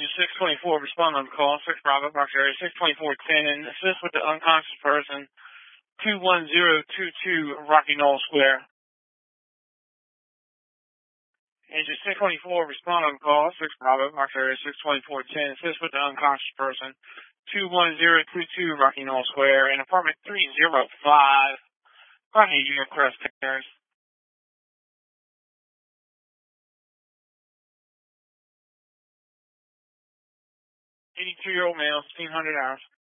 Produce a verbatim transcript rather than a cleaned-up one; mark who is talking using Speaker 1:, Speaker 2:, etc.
Speaker 1: six twenty-four, respond on call, six Bravo, Box Area six twenty-four ten, assist with the unconscious person, two one zero two two, Rocky Knoll Square. Agent six twenty-four, respond on call, six Bravo, Box Area six twenty-four ten, assist with the unconscious person, two one zero two two, Rocky Knoll Square, in apartment three oh five, Rocky Union Crest Terrace. eighty-two-year-old male, fifteen hundred hours.